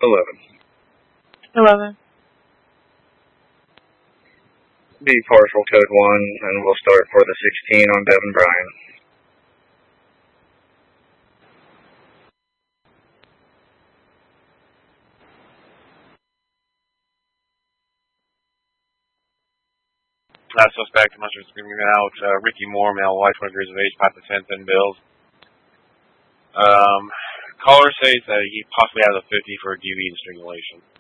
11. 11. Be partial code 1, and we'll start for the 16 on Devin Bryan. Suspect, I'm not sure screaming out, Ricky Moore, male, white, 20 years of age, Papa 10, 10 bills. Caller says that he possibly has a 50 for DV and strangulation.